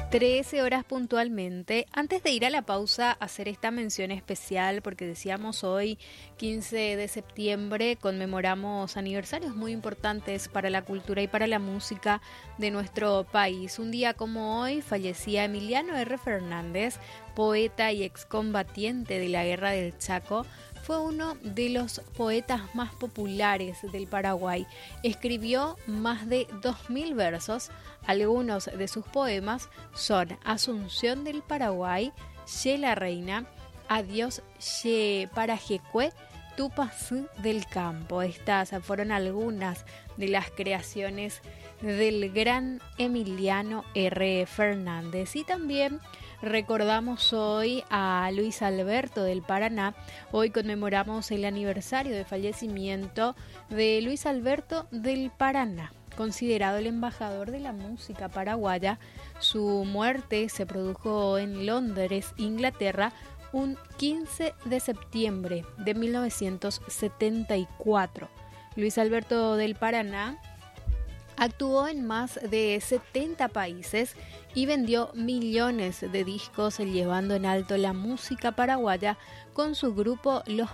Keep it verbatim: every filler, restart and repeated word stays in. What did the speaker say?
trece horas puntualmente. Antes de ir a la pausa, hacer esta mención especial porque decíamos hoy, quince de septiembre, conmemoramos aniversarios muy importantes para la cultura y para la música de nuestro país. Un día como hoy fallecía Emiliano R. Fernández, poeta y excombatiente de la Guerra del Chaco. Fue uno de los poetas más populares del Paraguay. Escribió más de dos mil versos. Algunos de sus poemas son Asunción del Paraguay, Ye la Reina, Adiós Ye Parajecue, Tupazú del Campo. Estas fueron algunas de las creaciones del gran Emiliano R. Fernández. Y también recordamos hoy a Luis Alberto del Paraná. Hoy conmemoramos el aniversario de fallecimiento de Luis Alberto del Paraná, considerado el embajador de la música paraguaya. Su muerte se produjo en Londres, Inglaterra, un quince de septiembre de mil novecientos setenta y cuatro. Luis Alberto del Paraná actuó en más de setenta países y vendió millones de discos, llevando en alto la música paraguaya con su grupo Los